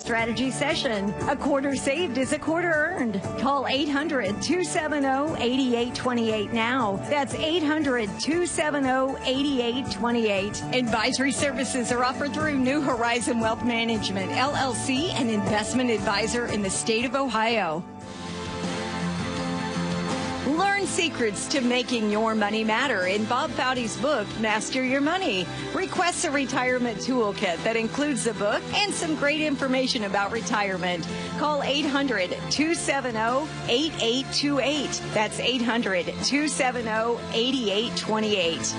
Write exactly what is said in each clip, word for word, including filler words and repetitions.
strategy session. A quarter saved is a quarter earned. Call eight hundred, two seven zero, eight eight two eight now. That's eight hundred, two seven zero, eight eight two eight. Advisory services are offered through New Horizon Wealth Management, L L C, an investment advisor in the state of Ohio. Learn secrets to making your money matter in Bob Foudy's book, Master Your Money. Request a retirement toolkit that includes the book and some great information about retirement. Call eight hundred, two seven zero, eight eight two eight. That's eight hundred, two seven zero, eight eight two eight.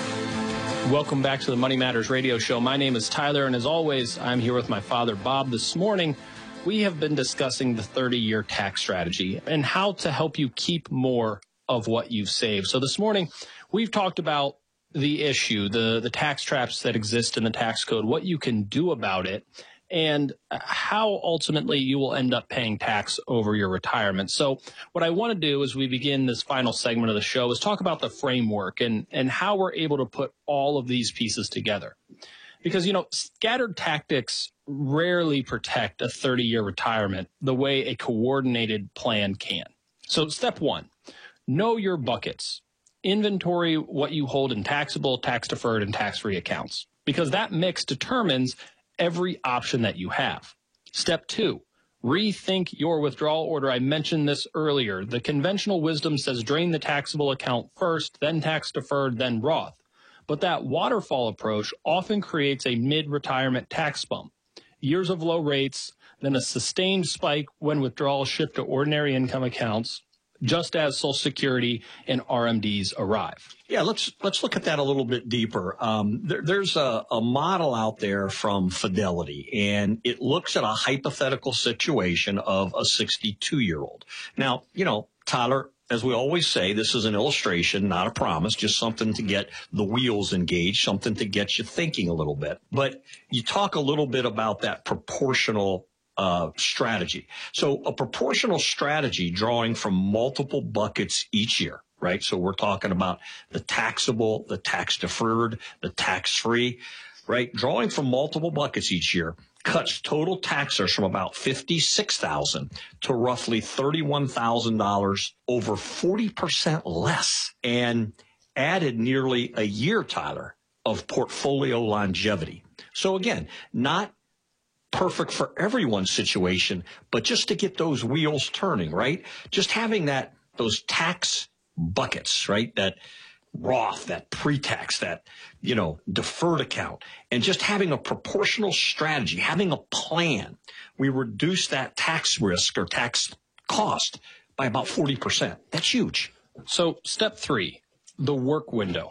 Welcome back to the Money Matters radio show. My name is Tyler, and as always, I'm here with my father, Bob. This morning, we have been discussing the thirty-year tax strategy and how to help you keep more of what you've saved. So this morning, we've talked about the issue, the, the tax traps that exist in the tax code, what you can do about it, and how ultimately you will end up paying tax over your retirement. So what I want to do as we begin this final segment of the show is talk about the framework and, and how we're able to put all of these pieces together. Because, you know, scattered tactics rarely protect a thirty-year retirement the way a coordinated plan can. So step one, know your buckets. Inventory what you hold in taxable, tax-deferred, and tax-free accounts, because that mix determines every option that you have. Step two, rethink your withdrawal order. I mentioned this earlier. The conventional wisdom says drain the taxable account first, then tax-deferred, then Roth. But that waterfall approach often creates a mid-retirement tax bump. Years of low rates, then a sustained spike when withdrawals shift to ordinary income accounts, just as Social Security and R M Ds arrive. Yeah, let's let's look at that a little bit deeper. Um, there, there's a, a model out there from Fidelity, and it looks at a hypothetical situation of a sixty-two-year-old. Now, you know, Tyler, as we always say, this is an illustration, not a promise, just something to get the wheels engaged, something to get you thinking a little bit. But you talk a little bit about that proportional uh, strategy. So a proportional strategy drawing from multiple buckets each year, right? So we're talking about the taxable, the tax-deferred, the tax-free, right? Drawing from multiple buckets each year cuts total taxers from about fifty-six thousand dollars to roughly thirty-one thousand dollars, over forty percent less, and added nearly a year, Tyler, of portfolio longevity. So again, not perfect for everyone's situation, but just to get those wheels turning, right? Just having that, those tax buckets, right? That Roth, that pre-tax, that, you know, deferred account, and just having a proportional strategy, having a plan, we reduce that tax risk or tax cost by about forty percent. That's huge. So step three, the work window.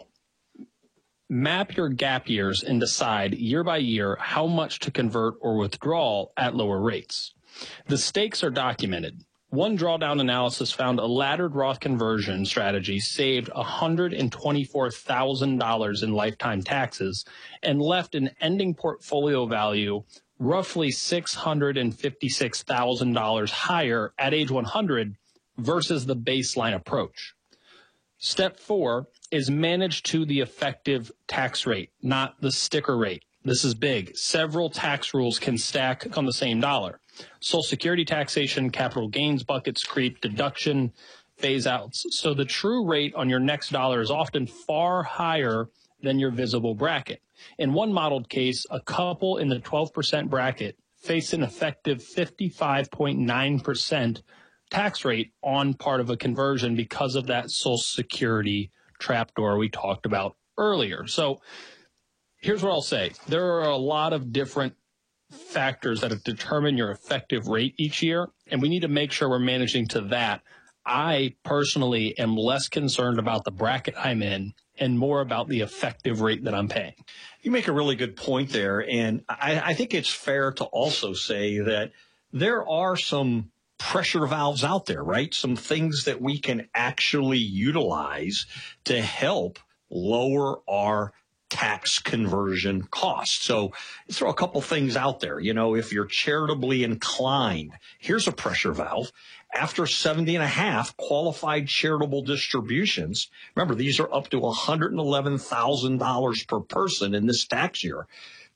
Map your gap years and decide year by year how much to convert or withdraw at lower rates. The stakes are documented. One drawdown analysis found a laddered Roth conversion strategy saved one hundred twenty-four thousand dollars in lifetime taxes and left an ending portfolio value roughly six hundred fifty-six thousand dollars higher at age one hundred versus the baseline approach. Step four is manage to the effective tax rate, not the sticker rate. This is big. Several tax rules can stack on the same dollar. Social Security taxation, capital gains buckets creep, deduction, phase outs. So the true rate on your next dollar is often far higher than your visible bracket. In one modeled case, a couple in the twelve percent bracket faced an effective fifty-five point nine percent tax rate on part of a conversion because of that Social Security trapdoor we talked about earlier. So here's what I'll say. There are a lot of different factors that determine your effective rate each year, and we need to make sure we're managing to that. I personally am less concerned about the bracket I'm in and more about the effective rate that I'm paying. You make a really good point there, and I, I think it's fair to also say that there are some pressure valves out there, right? Some things that we can actually utilize to help lower our tax conversion costs. So throw a couple things out there. You know, if you're charitably inclined, here's a pressure valve. After seventy and a half qualified charitable distributions, remember, these are up to one hundred eleven thousand dollars per person in this tax year.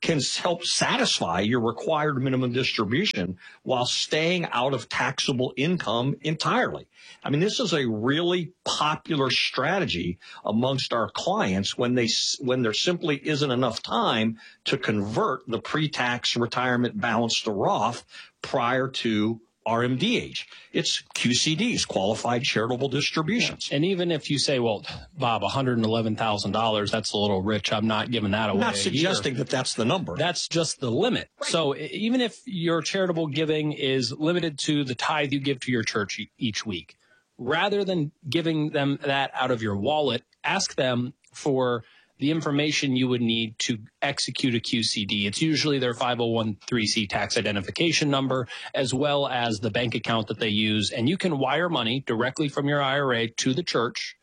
can help satisfy your required minimum distribution while staying out of taxable income entirely. I mean, this is a really popular strategy amongst our clients when they when there simply isn't enough time to convert the pre-tax retirement balance to Roth prior to R M D age. It's Q C Ds, qualified charitable distributions. And even if you say, well, Bob, one hundred eleven thousand dollars, that's a little rich. I'm not giving that away. I'm not suggesting year. that that's the number. That's just the limit. Right. So even if your charitable giving is limited to the tithe you give to your church each week, rather than giving them that out of your wallet, ask them for the information you would need to execute a Q C D. It's usually their five oh one c tax identification number, as well as the bank account that they use. And you can wire money directly from your I R A to the church,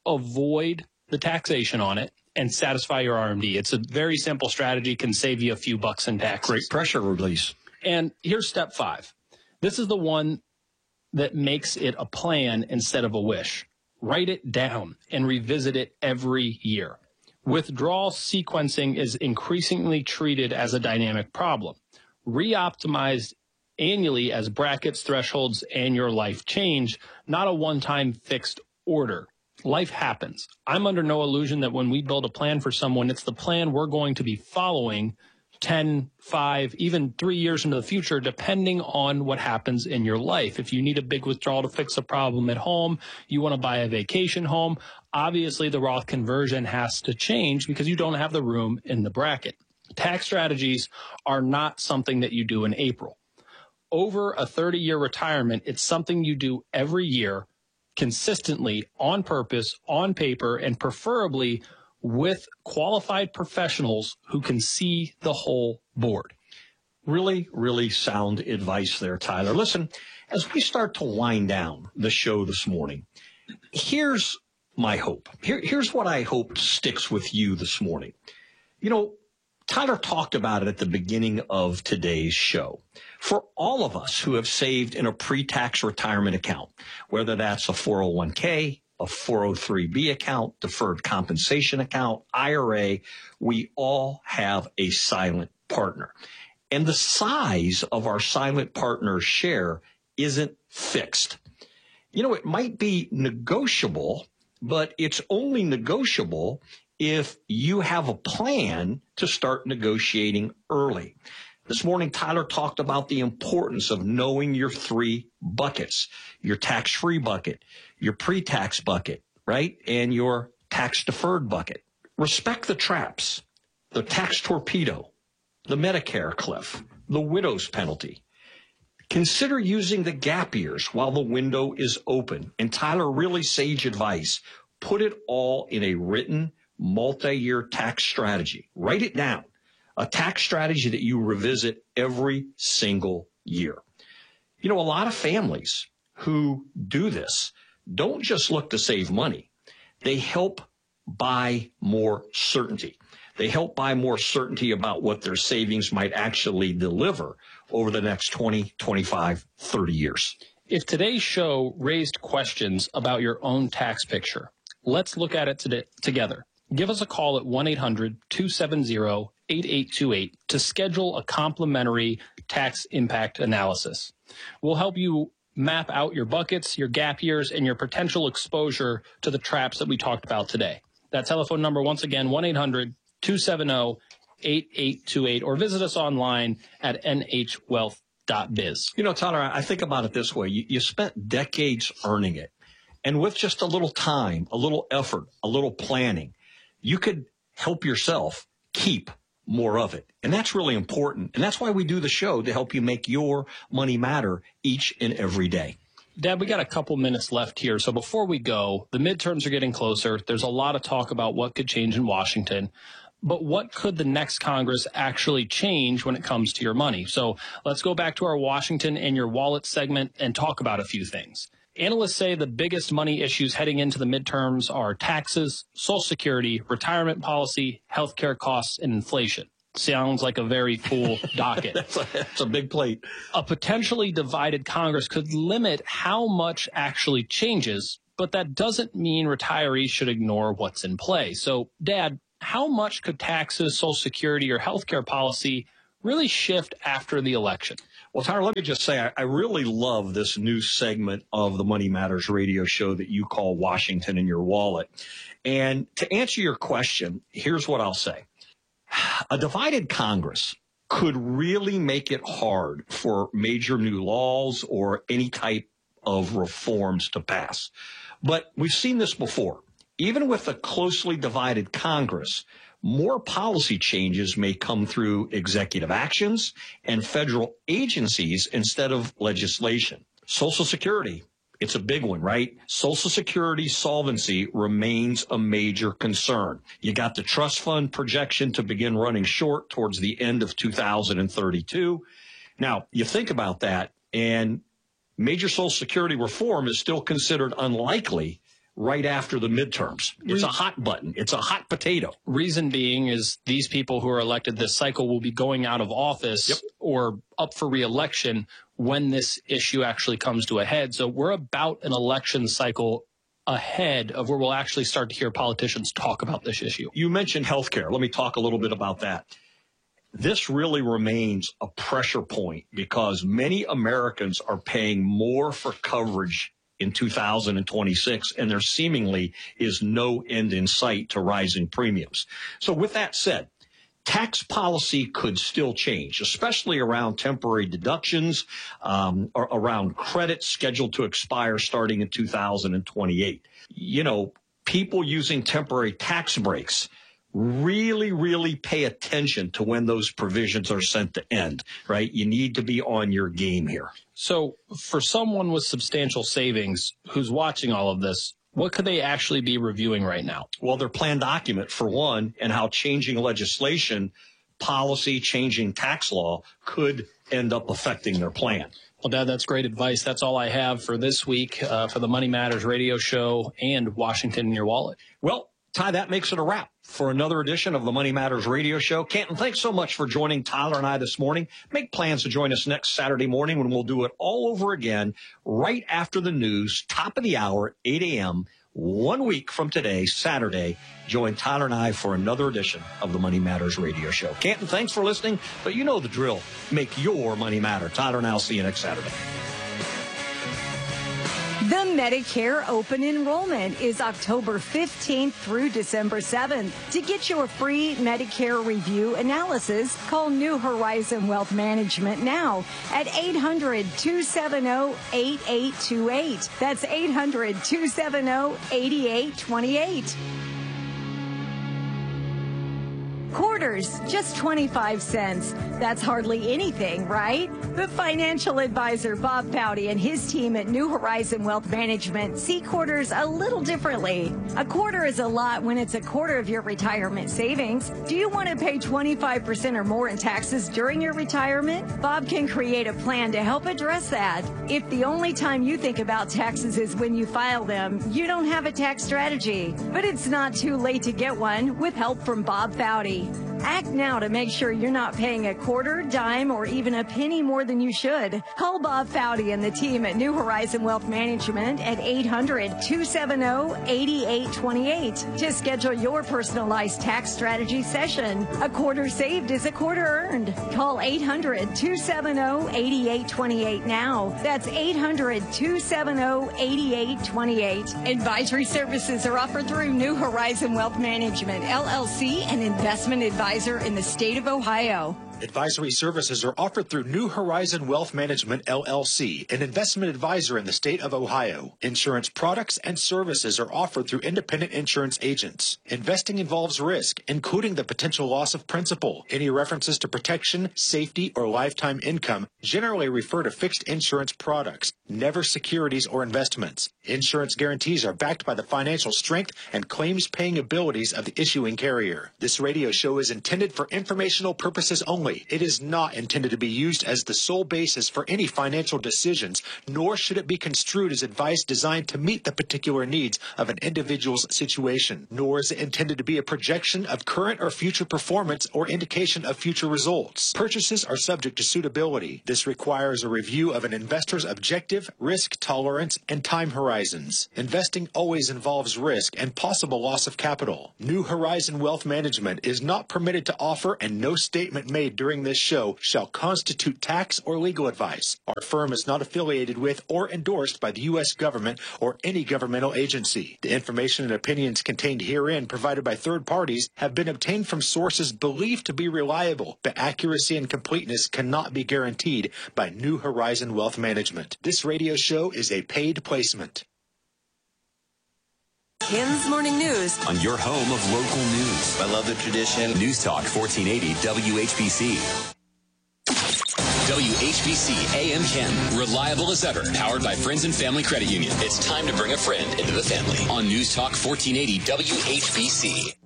avoid the taxation on it, and satisfy your R M D. It's a very simple strategy, can save you a few bucks in taxes. Great pressure release. And here's step five. This is the one that makes it a plan instead of a wish. Write it down and revisit it every year. Withdrawal sequencing is increasingly treated as a dynamic problem, re-optimized annually as brackets, thresholds, and your life change, not a one-time fixed order. Life happens. I'm under no illusion that when we build a plan for someone, it's the plan we're going to be following ten, five, even three years into the future, depending on what happens in your life. If you need a big withdrawal to fix a problem at home, you want to buy a vacation home, obviously the Roth conversion has to change because you don't have the room in the bracket. Tax strategies are not something that you do in April. Over a thirty-year retirement, it's something you do every year, consistently, on purpose, on paper, and preferably with qualified professionals who can see the whole board. Really, really sound advice there, Tyler. Listen, as we start to wind down the show this morning, here's my hope. Here, here's what I hope sticks with you this morning. You know, Tyler talked about it at the beginning of today's show. For all of us who have saved in a pre-tax retirement account, whether that's a four oh one k, a four oh three b account, deferred compensation account, I R A, we all have a silent partner. And the size of our silent partner's share isn't fixed. You know, it might be negotiable, but it's only negotiable if you have a plan to start negotiating early. This morning, Tyler talked about the importance of knowing your three buckets, your tax-free bucket, your pre-tax bucket, right, and your tax-deferred bucket. Respect the traps, the tax torpedo, the Medicare cliff, the widow's penalty. Consider using the gap years while the window is open. And Tyler, really sage advice. Put it all in a written multi-year tax strategy. Write it down. A tax strategy that you revisit every single year. You know, a lot of families who do this don't just look to save money. They help buy more certainty. They help buy more certainty about what their savings might actually deliver over the next twenty, twenty-five, thirty years. If today's show raised questions about your own tax picture, let's look at it today, together. Give us a call at one eight hundred two seven zero eight eight two eight to schedule a complimentary tax impact analysis. We'll help you map out your buckets, your gap years, and your potential exposure to the traps that we talked about today. That telephone number, once again, one eight hundred two seven zero eight eight two eight, or visit us online at n h wealth dot biz. You know, Tyler, I think about it this way. You, you spent decades earning it. And with just a little time, a little effort, a little planning, you could help yourself keep more of it. And that's really important. And that's why we do the show, to help you make your money matter each and every day. Dad, we got a couple minutes left here. So before we go, the midterms are getting closer. There's a lot of talk about what could change in Washington. But what could the next Congress actually change when it comes to your money? So let's go back to our Washington and your wallet segment and talk about a few things. Analysts say the biggest money issues heading into the midterms are taxes, Social Security, retirement policy, healthcare costs, and inflation. Sounds like a very full docket. That's, a, that's a big plate. A potentially divided Congress could limit how much actually changes, but that doesn't mean retirees should ignore what's in play. So, Dad, how much could taxes, Social Security, or healthcare policy really shift after the election? Well, Tyler, let me just say, I, I really love this new segment of the Money Matters radio show that you call Washington in Your Wallet. And to answer your question, here's what I'll say. A divided Congress could really make it hard for major new laws or any type of reforms to pass. But we've seen this before. Even with a closely divided Congress, more policy changes may come through executive actions and federal agencies instead of legislation. Social Security, it's a big one, right? Social Security solvency remains a major concern. You got the trust fund projection to begin running short towards the end of two thousand thirty-two. Now, you think about that, and major Social Security reform is still considered unlikely right after the midterms. It's a hot button. It's a hot potato. Reason being is these people who are elected this cycle will be going out of office yep. or up for re-election when this issue actually comes to a head. So we're about an election cycle ahead of where we'll actually start to hear politicians talk about this issue. You mentioned healthcare. Let me talk a little bit about that. This really remains a pressure point because many Americans are paying more for coverage in two thousand twenty-six, and there seemingly is no end in sight to rising premiums. So with that said, tax policy could still change, especially around temporary deductions, um, or around credits scheduled to expire starting in two thousand twenty-eight. You know, people using temporary tax breaks really, really pay attention to when those provisions are sent to end, right? You need to be on your game here. So for someone with substantial savings who's watching all of this, what could they actually be reviewing right now? Well, their plan document, for one, and how changing legislation, policy, changing tax law could end up affecting their plan. Well, Dad, that's great advice. That's all I have for this week uh, for the Money Matters radio show and Washington in Your Wallet. Well, Ty, that makes it a wrap for another edition of the Money Matters radio show. Canton, thanks so much for joining Tyler and I this morning. Make plans to join us next Saturday morning when we'll do it all over again right after the news, top of the hour, eight a.m., one week from today, Saturday. Join Tyler and I for another edition of the Money Matters radio show. Canton, thanks for listening, but you know the drill. Make your money matter. Tyler and I will see you next Saturday. The Medicare open enrollment is October fifteenth through December seventh. To get your free Medicare review analysis, call New Horizon Wealth Management now at eight hundred, two seven zero, eight eight two eight. That's eight hundred, two seven zero, eight eight two eight. Quarters, just twenty-five cents. That's hardly anything, right? But financial advisor Bob Foudy and his team at New Horizon Wealth Management see quarters a little differently. A quarter is a lot when it's a quarter of your retirement savings. Do you want to pay twenty-five percent or more in taxes during your retirement? Bob can create a plan to help address that. If the only time you think about taxes is when you file them, you don't have a tax strategy. But it's not too late to get one with help from Bob Foudy. Act now to make sure you're not paying a quarter, dime, or even a penny more than you should. Call Bob Foudy and the team at New Horizon Wealth Management at eight hundred, two seven zero, eight eight two eight to schedule your personalized tax strategy session. A quarter saved is a quarter earned. Call eight hundred, two seven zero, eight eight two eight now. That's eight hundred, two seven zero, eight eight two eight. Advisory services are offered through New Horizon Wealth Management, L L C, an investment advisor in the state of Ohio. Advisory services are offered through New Horizon Wealth Management, L L C, an investment advisor in the state of Ohio. Insurance products and services are offered through independent insurance agents. Investing involves risk, including the potential loss of principal. Any references to protection, safety, or lifetime income generally refer to fixed insurance products, never securities or investments. Insurance guarantees are backed by the financial strength and claims-paying abilities of the issuing carrier. This radio show is intended for informational purposes only carefully. It is not intended to be used as the sole basis for any financial decisions, nor should it be construed as advice designed to meet the particular needs of an individual's situation, nor is it intended to be a projection of current or future performance or indication of future results. Purchases are subject to suitability. This requires a review of an investor's objective, risk tolerance, and time horizons. Investing always involves risk and possible loss of capital. New Horizon Wealth Management is not permitted to offer, and no statement made during this show shall constitute tax or legal advice. Our firm is not affiliated with or endorsed by the U S government or any governmental agency. The information and opinions contained herein provided by third parties have been obtained from sources believed to be reliable, but accuracy and completeness cannot be guaranteed by New Horizon Wealth Management. This radio show is a paid placement. Ken's Morning News on your home of local news. I love the tradition. News Talk fourteen eighty W H B C. W H B C A M Ken. Reliable as ever. Powered by Friends and Family Credit Union. It's time to bring a friend into the family. On News Talk fourteen eighty W H B C.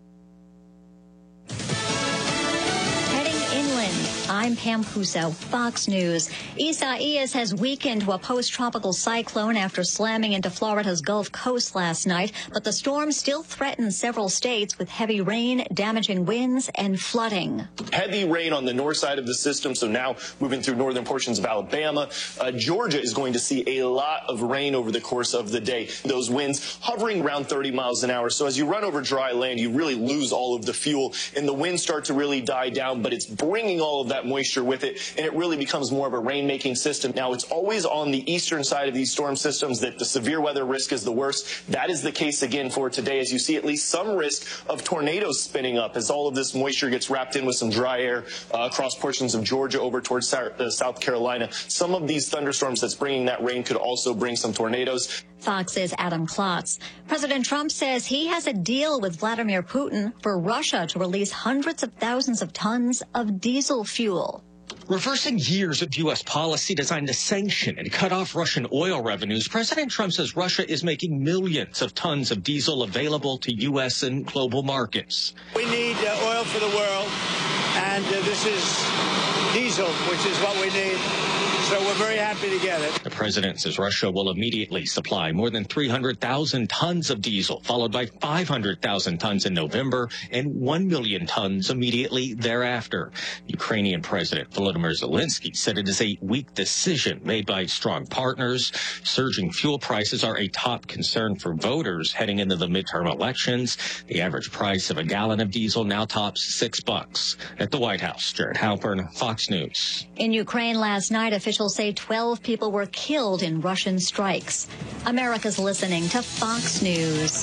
I'm Pam Puso, Fox News. Isaias has weakened to a post-tropical cyclone after slamming into Florida's Gulf Coast last night, but the storm still threatens several states with heavy rain, damaging winds, and flooding. Heavy rain on the north side of the system, so now moving through northern portions of Alabama. Uh, Georgia is going to see a lot of rain over the course of the day. Those winds hovering around thirty miles an hour. So as you run over dry land, you really lose all of the fuel, and the winds start to really die down, but it's bringing all of that moisture with it, and it really becomes more of a rain-making system. Now, it's always on the eastern side of these storm systems that the severe weather risk is the worst. That is the case again for today, as you see at least some risk of tornadoes spinning up as all of this moisture gets wrapped in with some dry air uh, across portions of Georgia over towards uh, South Carolina. Some of these thunderstorms that's bringing that rain could also bring some tornadoes. Fox's Adam Klotz. President Trump says he has a deal with Vladimir Putin for Russia to release hundreds of thousands of tons of diesel fuel. Reversing years of U S policy designed to sanction and cut off Russian oil revenues, President Trump says Russia is making millions of tons of diesel available to U S and global markets. We need uh, oil for the world, and uh, this is diesel, which is what we need. So we're very happy to get it. The president says Russia will immediately supply more than three hundred thousand tons of diesel, followed by five hundred thousand tons in November and one million tons immediately thereafter. Ukrainian President Volodymyr Zelensky said it is a weak decision made by strong partners. Surging fuel prices are a top concern for voters heading into the midterm elections. The average price of a gallon of diesel now tops six bucks. At the White House, Jared Halpern, Fox News. In Ukraine last night, officials say twelve people were killed in Russian strikes. America's listening to Fox News.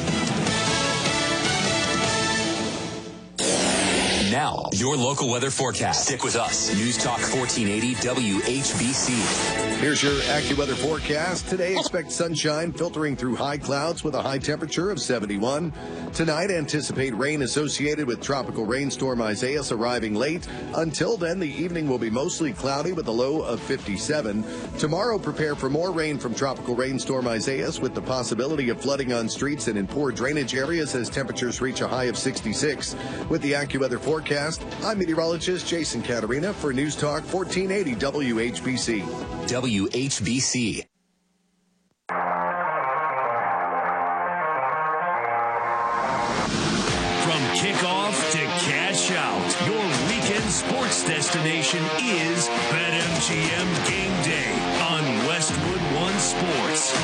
Now, your local weather forecast. Stick with us. News Talk fourteen eighty W H B C. Here's your AccuWeather forecast. Today, expect sunshine filtering through high clouds with a high temperature of seventy-one. Tonight, anticipate rain associated with tropical rainstorm Isaias arriving late. Until then, the evening will be mostly cloudy with a low of fifty-seven. Tomorrow, prepare for more rain from tropical rainstorm Isaias with the possibility of flooding on streets and in poor drainage areas as temperatures reach a high of sixty-six. With the AccuWeather forecast, I'm meteorologist Jason Caterina for News Talk fourteen eighty W H B C. W H B C. From kickoff to cash out, your weekend sports destination is BetMGM Game Day on Westwood One Sports.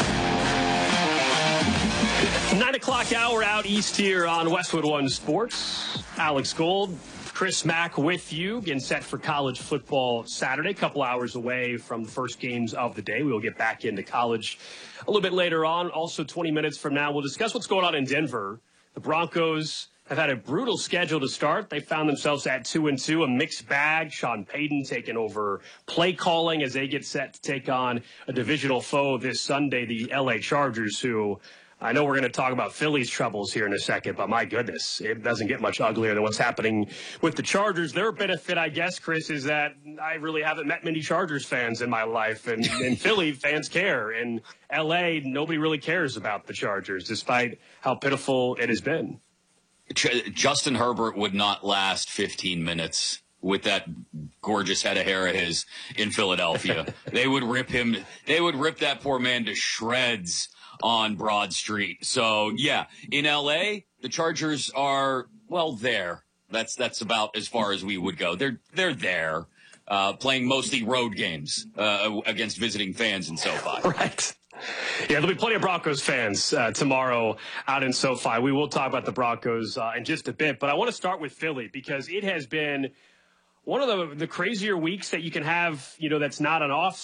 Nine o'clock hour out east here on Westwood One Sports. Alex Gold, Chris Mack with you, getting set for college football Saturday, a couple hours away from the first games of the day. We will get back into college a little bit later on. Also, twenty minutes from now, we'll discuss what's going on in Denver. The Broncos have had a brutal schedule to start. They found themselves at two and two, a mixed bag. Sean Payton taking over play calling as they get set to take on a divisional foe this Sunday, the L A Chargers, who I know we're going to talk about Philly's troubles here in a second, but my goodness, it doesn't get much uglier than what's happening with the Chargers. Their benefit, I guess, Chris, is that I really haven't met many Chargers fans in my life, and, and Philly fans care. In L A, nobody really cares about the Chargers, despite how pitiful it has been. Justin Herbert would not last fifteen minutes with that gorgeous head of hair of his in Philadelphia. They would rip him. They would rip that poor man to shreds on Broad Street. So, yeah, in L A, the Chargers are, well, there. That's that's about as far as we would go. They're they're there, uh, playing mostly road games uh, against visiting fans in SoFi. Right. Yeah, there'll be plenty of Broncos fans uh, tomorrow out in SoFi. We will talk about the Broncos uh, in just a bit, but I want to start with Philly because it has been one of the, the crazier weeks that you can have, you know, that's not an off